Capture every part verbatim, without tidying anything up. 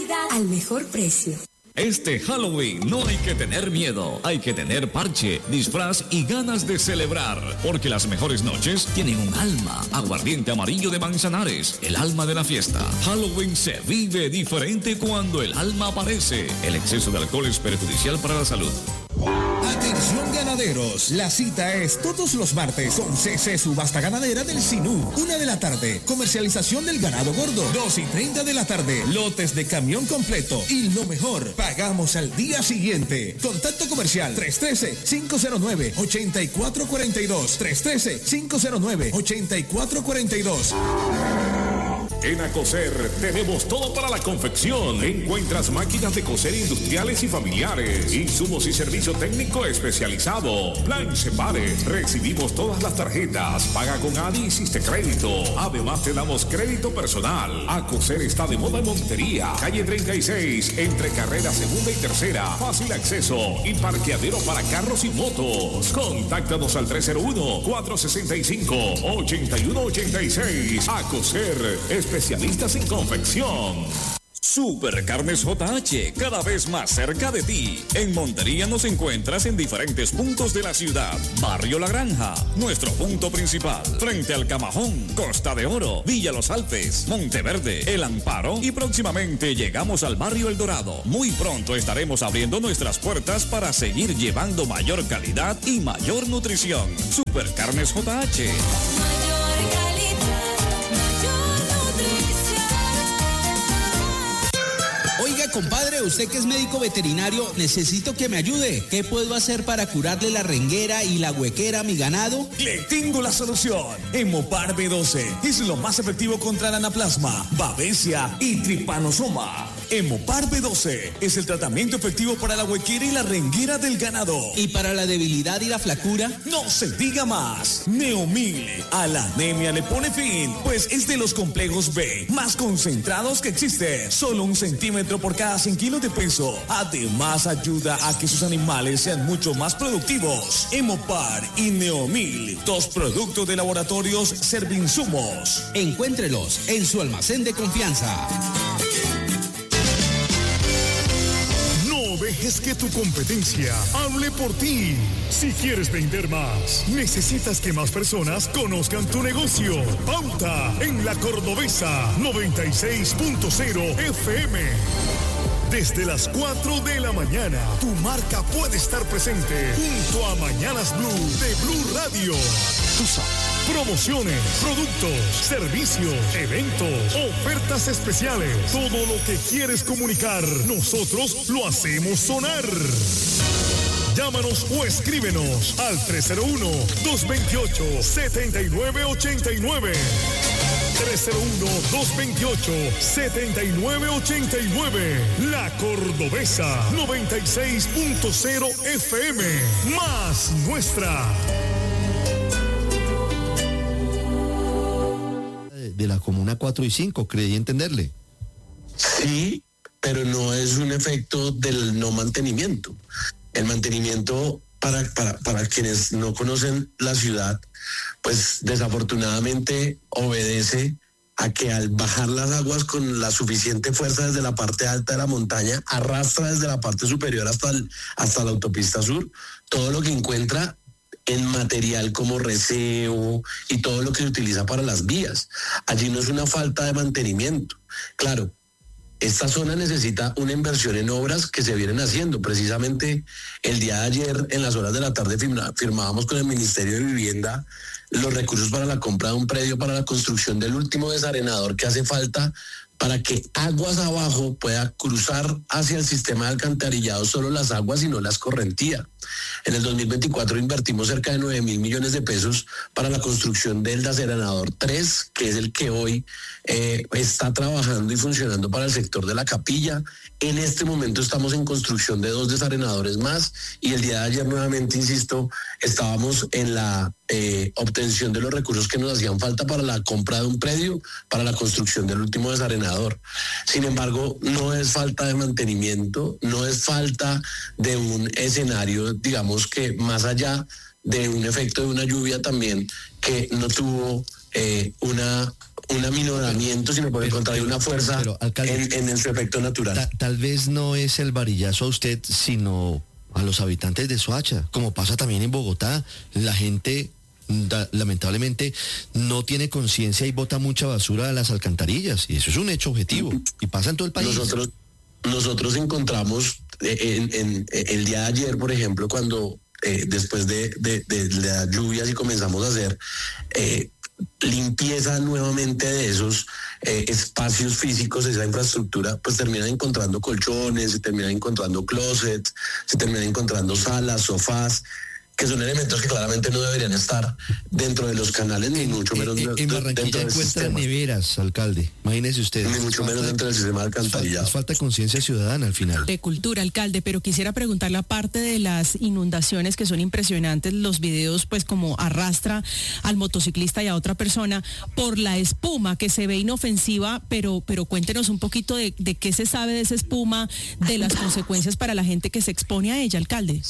calidad al mejor precio. Este Halloween no hay que tener miedo, hay que tener parche, disfraz y ganas de celebrar, porque las mejores noches tienen un alma. Aguardiente amarillo de Manzanares, el alma de la fiesta. Halloween se vive diferente cuando el alma aparece. El exceso de alcohol es perjudicial para la salud. Atención ganaderos, la cita es todos los martes con C C Subasta Ganadera del Sinú, una de la tarde, comercialización del ganado gordo, dos y treinta de la tarde, lotes de camión completo y lo mejor, pagamos al día siguiente. Contacto comercial tres uno tres, cinco cero nueve, ocho cuatro cuatro dos, tres uno tres, cinco cero nueve, ocho cuatro cuatro dos. En Acocer tenemos todo para la confección. Encuentras máquinas de coser industriales y familiares, insumos y servicio técnico especializado. Plan Separe. Recibimos todas las tarjetas. Paga con A D I y Siste Crédito. Además te damos crédito personal. Acocer está de moda en Montería. Calle treinta y seis, entre carrera segunda y tercera. Fácil acceso y parqueadero para carros y motos. Contáctanos al tres cero uno, cuatro seis cinco, ocho uno ocho seis. Acocer, especialistas en confección. Supercarnes J H, cada vez más cerca de ti. En Montería nos encuentras en diferentes puntos de la ciudad. Barrio La Granja, nuestro punto principal. Frente al Camajón, Costa de Oro, Villa Los Alpes, Monteverde, El Amparo y próximamente llegamos al Barrio El Dorado. Muy pronto estaremos abriendo nuestras puertas para seguir llevando mayor calidad y mayor nutrición. Supercarnes J H. Compadre, usted que es médico veterinario, necesito que me ayude. ¿Qué puedo hacer para curarle la renguera y la huequera a mi ganado? Le tengo la solución. Hemopar B doce es lo más efectivo contra la anaplasma, babesia y tripanosoma. Hemopar B doce es el tratamiento efectivo para la huequera y la renguera del ganado. ¿Y para la debilidad y la flacura? No se diga más. Neomil a la anemia le pone fin, pues es de los complejos B más concentrados que existe. Solo un centímetro por cada cien kilos de peso. Además ayuda a que sus animales sean mucho más productivos. Hemopar y Neomil, dos productos de laboratorios Servinsumos. Encuéntrelos en su almacén de confianza. Dejes que tu competencia hable por ti. Si quieres vender más, necesitas que más personas conozcan tu negocio. Pauta en La Cordobesa noventa y seis punto cero F M. Desde las cuatro de la mañana, tu marca puede estar presente junto a Mañanas Blue de Blue Radio. Tú sabes, promociones, productos, servicios, eventos, ofertas especiales, todo lo que quieres comunicar, nosotros lo hacemos sonar. Llámanos o escríbenos al tres cero uno, dos dos ocho, siete nueve ocho nueve. tres cero uno, dos dos ocho, siete nueve ocho nueve. La Cordobesa noventa y seis punto cero F M. Más nuestra. De la comuna cuatro y cinco, creí entenderle. Sí, pero no es un efecto del no mantenimiento. El mantenimiento, para, para, para quienes no conocen la ciudad, pues desafortunadamente obedece a que al bajar las aguas con la suficiente fuerza desde la parte alta de la montaña, arrastra desde la parte superior hasta, el, hasta la autopista sur, todo lo que encuentra en material como reseo y todo lo que se utiliza para las vías. Allí no es una falta de mantenimiento. Claro, esta zona necesita una inversión en obras que se vienen haciendo. Precisamente el día de ayer, en las horas de la tarde, firma, firmábamos con el Ministerio de Vivienda los recursos para la compra de un predio para la construcción del último desarenador que hace falta para que aguas abajo pueda cruzar hacia el sistema de alcantarillado solo las aguas y no las correntías. En el dos mil veinticuatro invertimos cerca de nueve mil millones de pesos para la construcción del desarenador tres, que es el que hoy eh, está trabajando y funcionando para el sector de la Capilla. En este momento estamos en construcción de dos desarenadores más y el día de ayer nuevamente, insisto, estábamos en la eh, obtención de los recursos que nos hacían falta para la compra de un predio, para la construcción del último desarenador. Sin embargo, no es falta de mantenimiento, no es falta de un escenario, digamos que más allá de un efecto de una lluvia también que no tuvo eh, una un aminoramiento, sino por el contrario una fuerza pero, alcalde, en, en su efecto natural. Ta, tal vez no es el varillazo a usted, sino a los habitantes de Soacha, como pasa también en Bogotá. La gente da, lamentablemente no tiene conciencia y bota mucha basura a las alcantarillas, y eso es un hecho objetivo, y pasa en todo el país. Nosotros, nosotros encontramos en, en, en el día de ayer, por ejemplo, cuando eh, después de, de, de, de las lluvias y comenzamos a hacer eh, limpieza nuevamente de esos eh, espacios físicos, esa infraestructura, pues terminan encontrando colchones, se terminan encontrando closets, se terminan encontrando salas, sofás, que son elementos que claramente no deberían estar dentro de los canales, ni mucho menos en, en, en Barranquilla encuentran neveras, alcalde, imagínese usted. Ni mucho menos dentro del sistema de alcantarillado. Nos falta conciencia ciudadana al final. De cultura, alcalde, pero quisiera preguntarle, aparte de las inundaciones que son impresionantes, los videos pues como arrastra al motociclista y a otra persona, por la espuma que se ve inofensiva, pero, pero cuéntenos un poquito de, de qué se sabe de esa espuma, de las consecuencias para la gente que se expone a ella, alcalde.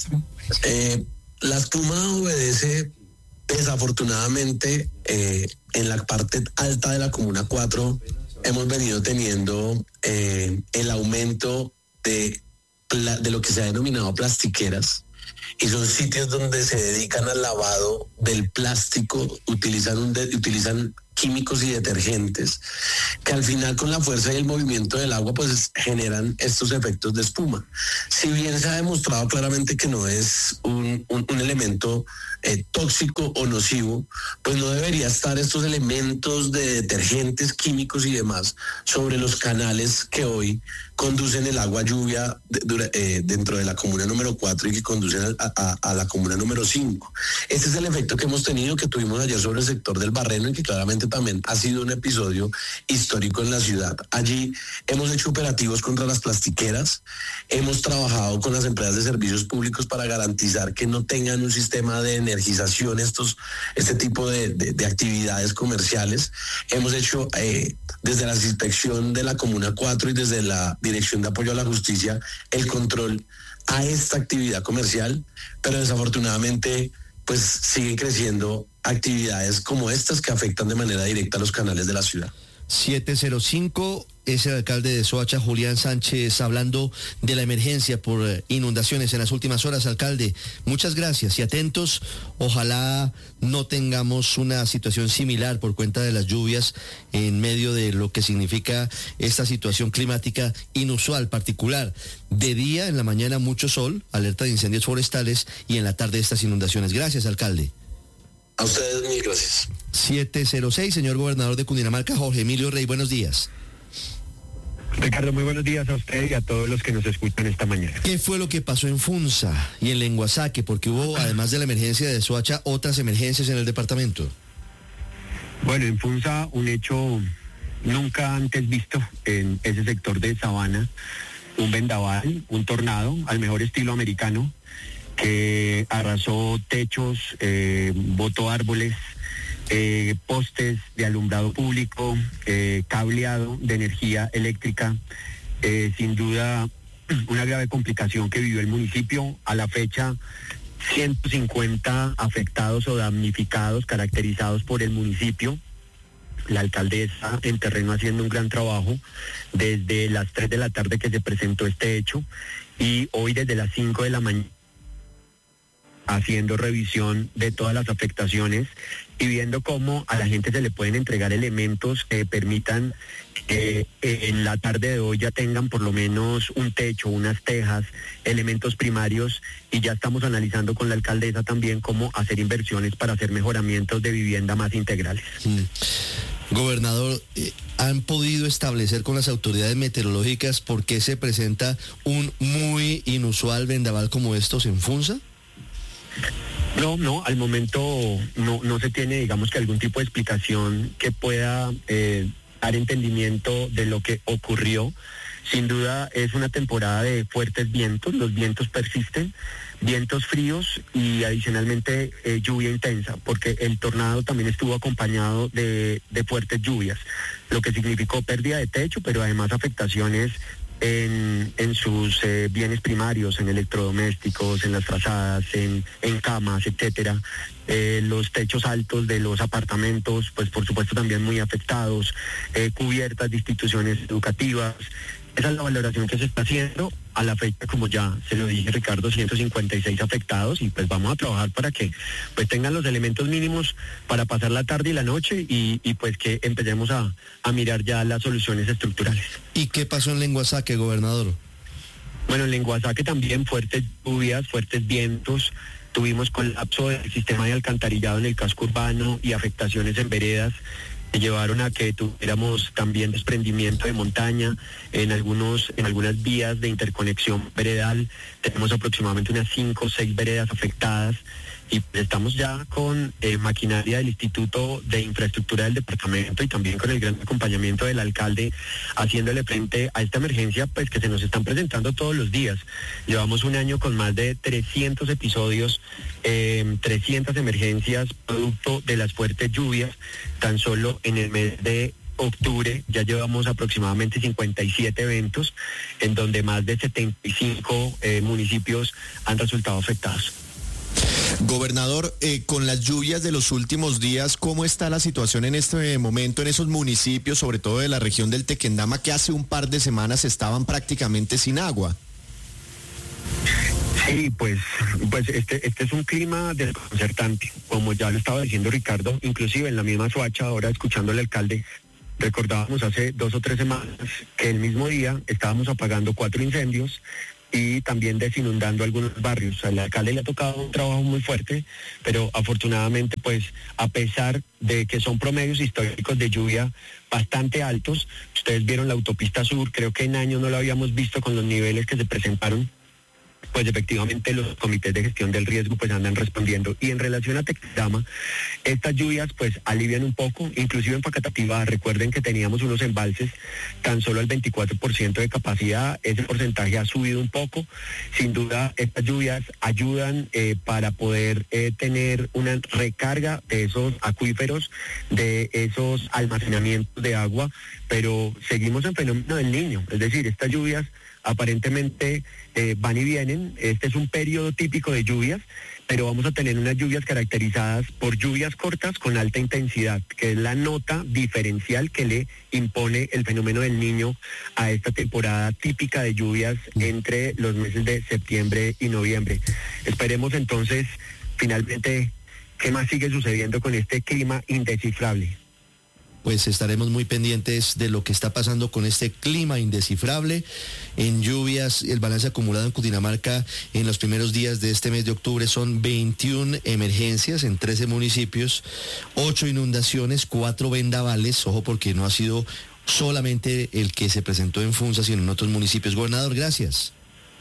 Eh... La espuma obedece, desafortunadamente, eh, en la parte alta de la Comuna cuatro hemos venido teniendo eh, el aumento de, de lo que se ha denominado plastiqueras, y son sitios donde se dedican al lavado del plástico, utilizan, un de, utilizan químicos y detergentes, que al final con la fuerza y el movimiento del agua pues generan estos efectos de espuma. Si bien se ha demostrado claramente que no es un, un, un elemento eh, tóxico o nocivo, pues no debería estar estos elementos de detergentes, químicos y demás sobre los canales que hoy conducen el agua lluvia de, eh, dentro de la comuna número cuatro y que conducen a, a, a la comuna número cinco. Este es el efecto que hemos tenido, que tuvimos ayer sobre el sector del Barreno, y que claramente también ha sido un episodio histórico en la ciudad. Allí hemos hecho operativos contra las plastiqueras, hemos trabajado con las empresas de servicios públicos para garantizar que no tengan un sistema de energización estos, este tipo de, de, de actividades comerciales. Hemos hecho eh, desde la inspección de la Comuna cuatro y desde la Dirección de Apoyo a la Justicia el control a esta actividad comercial, pero desafortunadamente pues siguen creciendo actividades como estas que afectan de manera directa a los canales de la ciudad. siete cero cinco es el alcalde de Soacha, Julián Sánchez, hablando de la emergencia por inundaciones en las últimas horas. Alcalde, muchas gracias y atentos. Ojalá no tengamos una situación similar por cuenta de las lluvias en medio de lo que significa esta situación climática inusual, particular. De día, en la mañana, mucho sol, alerta de incendios forestales, y en la tarde estas inundaciones. Gracias, alcalde. A ustedes, mil gracias. siete cero seis, señor gobernador de Cundinamarca, Jorge Emilio Rey, buenos días. Ricardo, muy buenos días a usted y a todos los que nos escuchan esta mañana. ¿Qué fue lo que pasó en Funza y en Lenguasaque? Porque hubo, además de la emergencia de Soacha, otras emergencias en el departamento. Bueno, en Funza, un hecho nunca antes visto en ese sector de Sabana, un vendaval, un tornado, al mejor estilo americano, que arrasó techos, eh, botó árboles, Eh, postes de alumbrado público, eh, cableado de energía eléctrica, eh, sin duda una grave complicación que vivió el municipio. A la fecha, ciento cincuenta afectados o damnificados caracterizados por el municipio. La alcaldesa en terreno haciendo un gran trabajo desde las tres de la tarde que se presentó este hecho, y hoy desde las cinco de la mañana haciendo revisión de todas las afectaciones y viendo cómo a la gente se le pueden entregar elementos que permitan que eh, en la tarde de hoy ya tengan por lo menos un techo, unas tejas, elementos primarios, y ya estamos analizando con la alcaldesa también cómo hacer inversiones para hacer mejoramientos de vivienda más integrales. Mm. Gobernador, eh, ¿han podido establecer con las autoridades meteorológicas por qué se presenta un muy inusual vendaval como estos en Funza? No, no, al momento no, no se tiene, digamos, que algún tipo de explicación que pueda eh, dar entendimiento de lo que ocurrió. Sin duda es una temporada de fuertes vientos, los vientos persisten, vientos fríos y adicionalmente eh, lluvia intensa, porque el tornado también estuvo acompañado de, de fuertes lluvias, lo que significó pérdida de techo, pero además afectaciones en, en sus eh, bienes primarios, en electrodomésticos, en las frazadas, en, en camas, etcétera. Eh, los techos altos de los apartamentos, pues por supuesto también muy afectados, eh, cubiertas de instituciones educativas. Esa es la valoración que se está haciendo. A la fecha, como ya se lo dije, Ricardo, ciento cincuenta y seis afectados, y pues vamos a trabajar para que pues tengan los elementos mínimos para pasar la tarde y la noche y, y pues que empecemos a, a mirar ya las soluciones estructurales. ¿Y qué pasó en Lenguasaque, gobernador? Bueno, en Lenguasaque también fuertes lluvias, fuertes vientos. Tuvimos colapso del sistema de alcantarillado en el casco urbano y afectaciones en veredas que llevaron a que tuviéramos también desprendimiento de montaña en algunos en algunas vías de interconexión veredal. Tenemos aproximadamente unas cinco o seis veredas afectadas y estamos ya con eh, maquinaria del Instituto de Infraestructura del departamento y también con el gran acompañamiento del alcalde haciéndole frente a esta emergencia pues que se nos están presentando todos los días. Llevamos un año con más de trescientos episodios, eh, trescientas emergencias producto de las fuertes lluvias. Tan solo en el mes de octubre ya llevamos aproximadamente cincuenta y siete eventos en donde más de setenta y cinco eh, municipios han resultado afectados. Gobernador, eh, con las lluvias de los últimos días, ¿cómo está la situación en este momento en esos municipios, sobre todo de la región del Tequendama, que hace un par de semanas estaban prácticamente sin agua? Sí, pues, pues este, este es un clima desconcertante, como ya lo estaba diciendo Ricardo, inclusive en la misma Soacha, ahora escuchando al alcalde, recordábamos hace dos o tres semanas que el mismo día estábamos apagando cuatro incendios y también desinundando algunos barrios. Al alcalde le ha tocado un trabajo muy fuerte, pero afortunadamente, pues, a pesar de que son promedios históricos de lluvia bastante altos, ustedes vieron la autopista sur, creo que en años no lo habíamos visto con los niveles que se presentaron, pues efectivamente los comités de gestión del riesgo pues andan respondiendo. Y en relación a Tequendama, estas lluvias pues alivian un poco, inclusive en Facatativá. Recuerden que teníamos unos embalses tan solo al veinticuatro por ciento de capacidad, ese porcentaje ha subido un poco. Sin duda estas lluvias ayudan eh, para poder eh, tener una recarga de esos acuíferos, de esos almacenamientos de agua, pero seguimos en fenómeno del Niño, es decir, estas lluvias aparentemente eh, van y vienen. Este es un periodo típico de lluvias, pero vamos a tener unas lluvias caracterizadas por lluvias cortas con alta intensidad, que es la nota diferencial que le impone el fenómeno del Niño a esta temporada típica de lluvias entre los meses de septiembre y noviembre. Esperemos entonces, finalmente, ¿qué más sigue sucediendo con este clima indescifrable? Pues estaremos muy pendientes de lo que está pasando con este clima indescifrable. En lluvias, el balance acumulado en Cundinamarca en los primeros días de este mes de octubre son veintiuna emergencias en trece municipios, ocho inundaciones, cuatro vendavales, ojo porque no ha sido solamente el que se presentó en Funza, sino en otros municipios. Gobernador, gracias.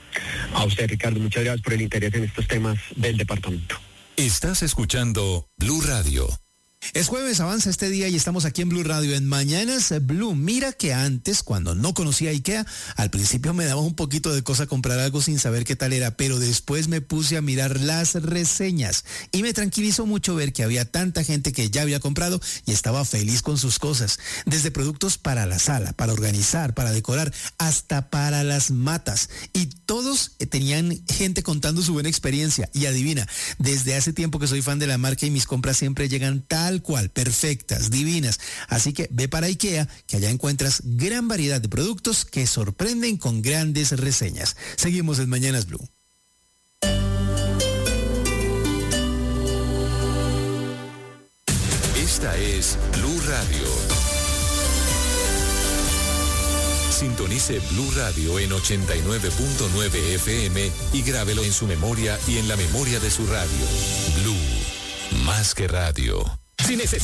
A usted, Ricardo, muchas gracias por el interés en estos temas del departamento. Estás escuchando Blue Radio. Es jueves, avanza este día y estamos aquí en Blue Radio, en Mañanas Blue. Mira que antes, cuando no conocía IKEA, al principio me daba un poquito de cosa comprar algo sin saber qué tal era, pero después me puse a mirar las reseñas y me tranquilizó mucho ver que había tanta gente que ya había comprado y estaba feliz con sus cosas. Desde productos para la sala, para organizar, para decorar, hasta para las matas. Y todos tenían gente contando su buena experiencia. Y adivina, desde hace tiempo que soy fan de la marca y mis compras siempre llegan tal Tal cual, perfectas, divinas. Así que ve para IKEA, que allá encuentras gran variedad de productos que sorprenden con grandes reseñas. Seguimos en Mañanas Blue. Esta es Blue Radio. Sintonice Blue Radio en ochenta y nueve punto nueve F M y grábelo en su memoria y en la memoria de su radio. Blue, más que radio. Si